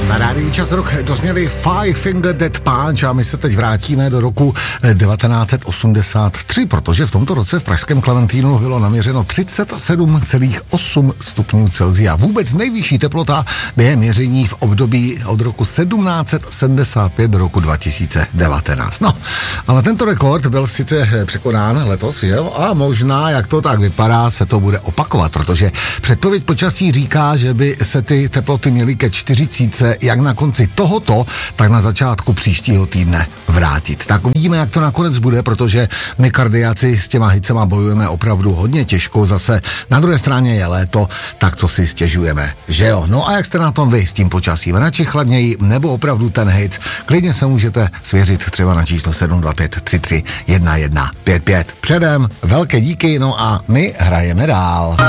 Na rádiu Čas Rock dozněli Five Finger Death Punch a my se teď vrátíme do roku 1983, protože v tomto roce v pražském Klementínu bylo naměřeno 37,8 stupňů Celsia. Vůbec nejvyšší teplota během měření v období od roku 1775 do roku 2019. No, ale tento rekord byl sice překonán letos, jo? A možná, jak to tak vypadá, se to bude opakovat, protože předpověď počasí říká, že by se ty teploty měly ke 40 jak na konci tohoto, tak na začátku příštího týdne vrátit. Tak uvidíme, jak to nakonec bude, protože my kardiáci s těma hicema bojujeme opravdu hodně těžko, zase na druhé straně je léto, tak co si stěžujeme, že jo? No a jak jste na tom vy s tím počasím? Radši chladněji nebo opravdu ten hic? Klidně se můžete svěřit třeba na číslo 725 33 1155. Předem velké díky, no a my hrajeme dál.